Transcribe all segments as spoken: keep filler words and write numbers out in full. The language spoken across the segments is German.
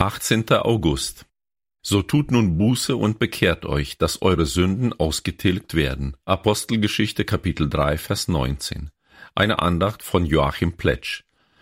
achtzehnter August. So tut nun Buße und bekehrt euch, dass eure Sünden ausgetilgt werden. Apostelgeschichte Kapitel drei, Vers neunzehn. Eine Andacht von Joachim Pletsch.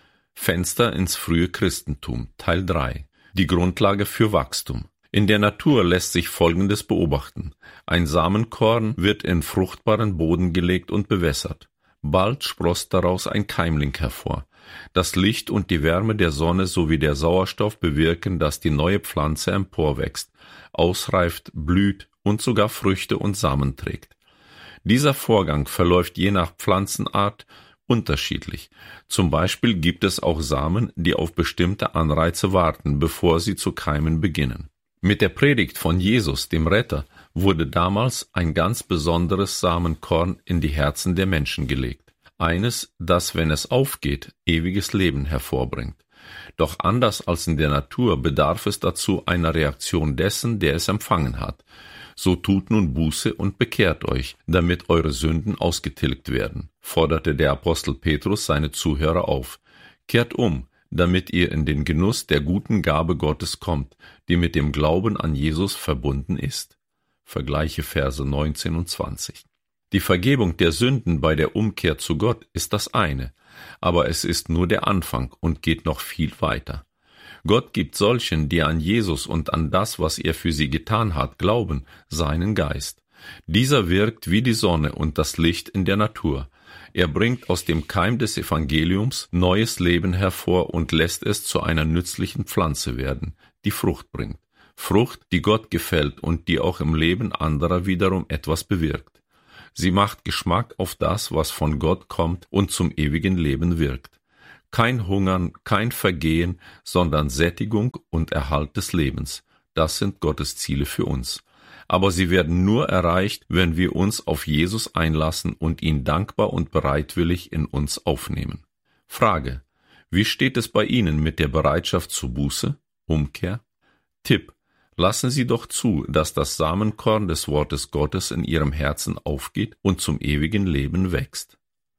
Fenster ins frühe Christentum, Teil drei. Die Grundlage für Wachstum. In der Natur lässt sich Folgendes beobachten. Ein Samenkorn wird in fruchtbaren Boden gelegt und bewässert. Bald sproßt daraus ein Keimling hervor. Das Licht und die Wärme der Sonne sowie der Sauerstoff bewirken, dass die neue Pflanze emporwächst, ausreift, blüht und sogar Früchte und Samen trägt. Dieser Vorgang verläuft je nach Pflanzenart unterschiedlich. Zum Beispiel gibt es auch Samen, die auf bestimmte Anreize warten, bevor sie zu keimen beginnen. Mit der Predigt von Jesus, dem Retter, wurde damals ein ganz besonderes Samenkorn in die Herzen der Menschen gelegt. Eines, das, wenn es aufgeht, ewiges Leben hervorbringt. Doch anders als in der Natur bedarf es dazu einer Reaktion dessen, der es empfangen hat. So tut nun Buße und bekehrt euch, damit eure Sünden ausgetilgt werden, forderte der Apostel Petrus seine Zuhörer auf. Kehrt um, damit ihr in den Genuss der guten Gabe Gottes kommt, die mit dem Glauben an Jesus verbunden ist. Vergleiche Verse neunzehn und zwanzig. Die Vergebung der Sünden bei der Umkehr zu Gott ist das eine, aber es ist nur der Anfang und geht noch viel weiter. Gott gibt solchen, die an Jesus und an das, was er für sie getan hat, glauben, seinen Geist. Dieser wirkt wie die Sonne und das Licht in der Natur. Er bringt aus dem Keim des Evangeliums neues Leben hervor und lässt es zu einer nützlichen Pflanze werden, die Frucht bringt. Frucht, die Gott gefällt und die auch im Leben anderer wiederum etwas bewirkt. Sie macht Geschmack auf das, was von Gott kommt und zum ewigen Leben wirkt. Kein Hungern, kein Vergehen, sondern Sättigung und Erhalt des Lebens. Das sind Gottes Ziele für uns. Aber sie werden nur erreicht, wenn wir uns auf Jesus einlassen und ihn dankbar und bereitwillig in uns aufnehmen. Frage: Wie steht es bei Ihnen mit der Bereitschaft zu Buße, Umkehr? Tipp: Lassen Sie doch zu, dass das Samenkorn des Wortes Gottes in Ihrem Herzen aufgeht und zum ewigen Leben wächst.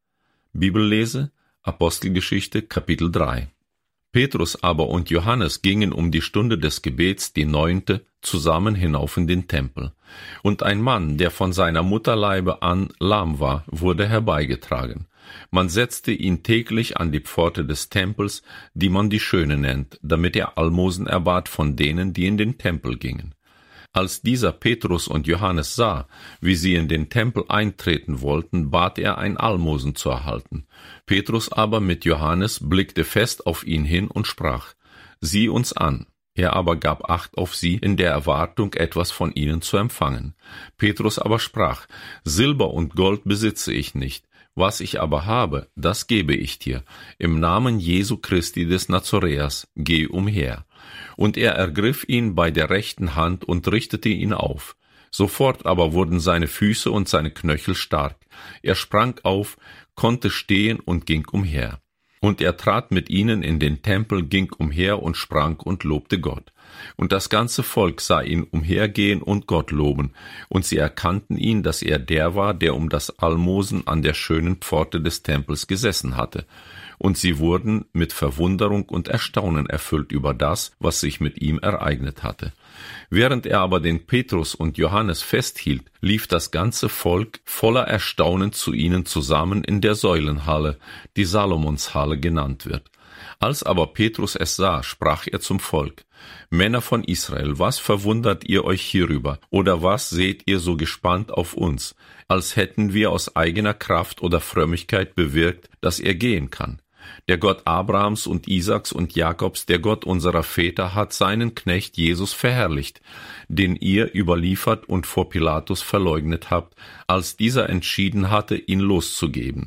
Bibellese, Apostelgeschichte, Kapitel drei. Petrus aber und Johannes gingen um die Stunde des Gebets, die neunte, zusammen hinauf in den Tempel. Und ein Mann, der von seiner Mutterleibe an lahm war, wurde herbeigetragen. Man setzte ihn täglich an die Pforte des Tempels, die man die Schöne nennt, damit er Almosen erbat von denen, die in den Tempel gingen. Als dieser Petrus und Johannes sah, wie sie in den Tempel eintreten wollten, bat er, ein Almosen zu erhalten. Petrus aber mit Johannes blickte fest auf ihn hin und sprach: Sieh uns an. Er aber gab Acht auf sie, in der Erwartung, etwas von ihnen zu empfangen. Petrus aber sprach: Silber und Gold besitze ich nicht. Was ich aber habe, das gebe ich dir. Im Namen Jesu Christi des Nazoräers, geh umher. Und er ergriff ihn bei der rechten Hand und richtete ihn auf. Sofort aber wurden seine Füße und seine Knöchel stark. Er sprang auf, konnte stehen und ging umher. Und er trat mit ihnen in den Tempel, ging umher und sprang und lobte Gott. Und das ganze Volk sah ihn umhergehen und Gott loben, und sie erkannten ihn, dass er der war, der um das Almosen an der schönen Pforte des Tempels gesessen hatte. Und sie wurden mit Verwunderung und Erstaunen erfüllt über das, was sich mit ihm ereignet hatte. Während er aber den Petrus und Johannes festhielt, lief das ganze Volk voller Erstaunen zu ihnen zusammen in der Säulenhalle, die Salomonshalle genannt wird. Als aber Petrus es sah, sprach er zum Volk: Männer von Israel, was verwundert ihr euch hierüber? Oder was seht ihr so gespannt auf uns, als hätten wir aus eigener Kraft oder Frömmigkeit bewirkt, dass er gehen kann? Der Gott Abrahams und Isaaks und Jakobs, der Gott unserer Väter, hat seinen Knecht Jesus verherrlicht, den ihr überliefert und vor Pilatus verleugnet habt, als dieser entschieden hatte, ihn loszugeben.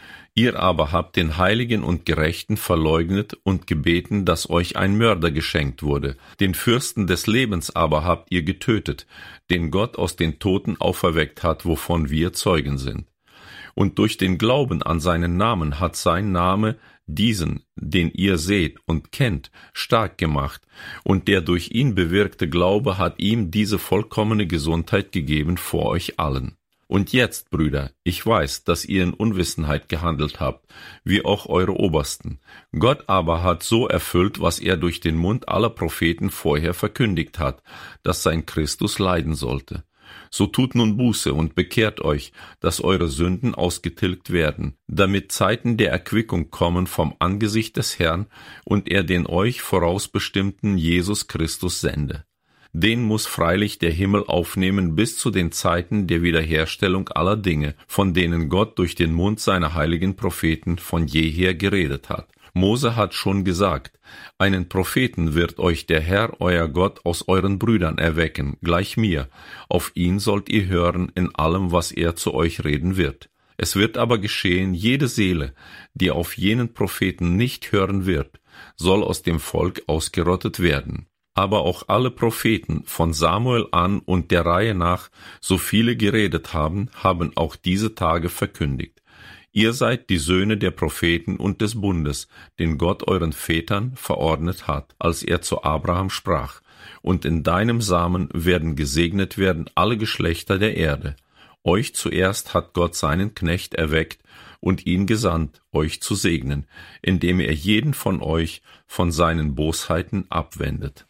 Ihr aber habt den Heiligen und Gerechten verleugnet und gebeten, dass euch ein Mörder geschenkt wurde. Den Fürsten des Lebens aber habt ihr getötet, den Gott aus den Toten auferweckt hat, wovon wir Zeugen sind. Und durch den Glauben an seinen Namen hat sein Name diesen, den ihr seht und kennt, stark gemacht, und der durch ihn bewirkte Glaube hat ihm diese vollkommene Gesundheit gegeben vor euch allen. Und jetzt, Brüder, ich weiß, dass ihr in Unwissenheit gehandelt habt, wie auch eure Obersten. Gott aber hat so erfüllt, was er durch den Mund aller Propheten vorher verkündigt hat, dass sein Christus leiden sollte. So tut nun Buße und bekehrt euch, dass eure Sünden ausgetilgt werden, damit Zeiten der Erquickung kommen vom Angesicht des Herrn und er den euch vorausbestimmten Jesus Christus sende. Den muss freilich der Himmel aufnehmen bis zu den Zeiten der Wiederherstellung aller Dinge, von denen Gott durch den Mund seiner heiligen Propheten von jeher geredet hat. Mose hat schon gesagt, einen Propheten wird euch der Herr, euer Gott, aus euren Brüdern erwecken, gleich mir. Auf ihn sollt ihr hören in allem, was er zu euch reden wird. Es wird aber geschehen, jede Seele, die auf jenen Propheten nicht hören wird, soll aus dem Volk ausgerottet werden. Aber auch alle Propheten von Samuel an und der Reihe nach, so viele geredet haben, haben auch diese Tage verkündigt. Ihr seid die Söhne der Propheten und des Bundes, den Gott euren Vätern verordnet hat, als er zu Abraham sprach, und in deinem Samen werden gesegnet werden alle Geschlechter der Erde. Euch zuerst hat Gott seinen Knecht erweckt und ihn gesandt, euch zu segnen, indem er jeden von euch von seinen Bosheiten abwendet.